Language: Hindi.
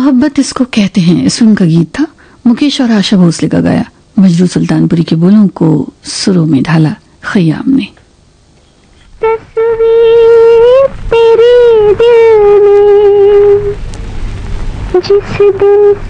मोहब्बत इसको कहते हैं, इस फिल्म का गीत था। मुकेश और आशा भोसले का गाया। मजरू सुल्तानपुरी के बोलों को सुरों में ढाला खयाम ने। तस्वीर तेरे दिल में जिस दिन